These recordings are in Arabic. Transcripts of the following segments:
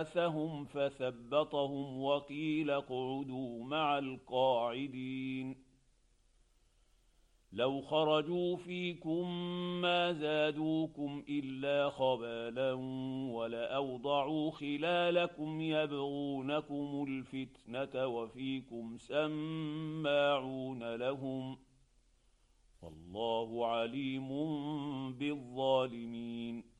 فبعثهم فثبطهم وقيل اقعدوا مع القاعدين لو خرجوا فيكم ما زادوكم إلا خبالا ولأوضعوا خلالكم يبغونكم الفتنة وفيكم سماعون لهم والله عليم بالظالمين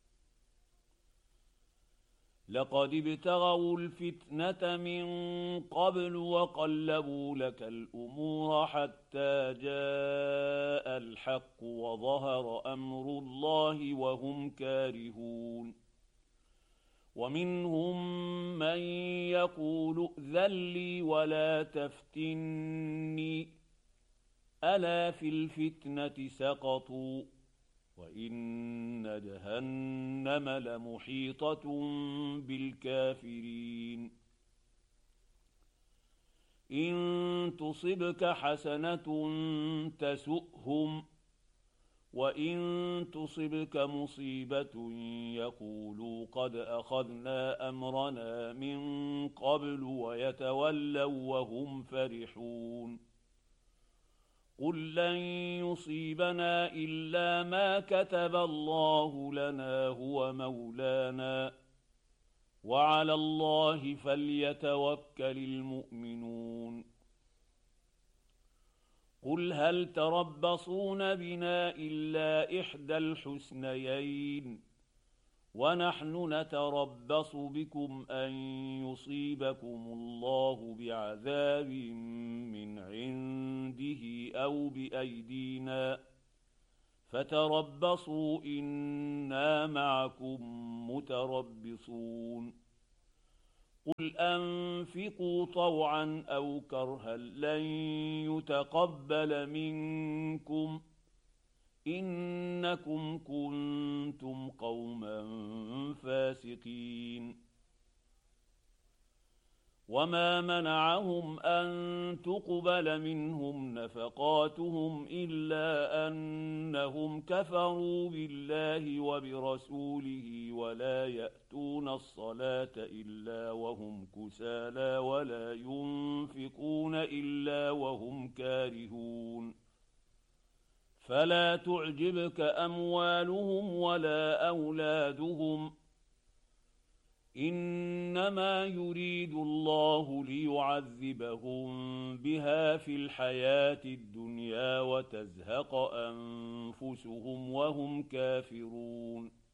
لقد ابتغوا الفتنة من قبل وقلبوا لك الأمور حتى جاء الحق وظهر أمر الله وهم كارهون ومنهم من يقول ائذن لي ولا تفتني ألا في الفتنة سقطوا وإن جهنم لمحيطة بالكافرين إن تصبك حسنة تسؤهم وإن تصبك مصيبة يقولوا قد أخذنا أمرنا من قبل ويتولوا وهم فرحون قل لن يصيبنا إلا ما كتب الله لنا هو مولانا وعلى الله فليتوكل المؤمنون قل هل تربصون بنا إلا إحدى الحسنيين ونحن نتربص بكم أن يصيبكم الله بعذاب من عنده أو بأيدينا فتربصوا إنا معكم متربصون قل أنفقوا طوعا أو كرها لن يتقبل منكم إنكم كنتم قوما فاسقين وما منعهم أن تقبل منهم نفقاتهم إلا أنهم كفروا بالله وبرسوله ولا يأتون الصلاة إلا وهم كسالى ولا ينفقون إلا وهم كارهون فلا تعجبك أموالهم ولا أولادهم إنما يريد الله ليعذبهم بها في الحياة الدنيا وتزهق أنفسهم وهم كافرون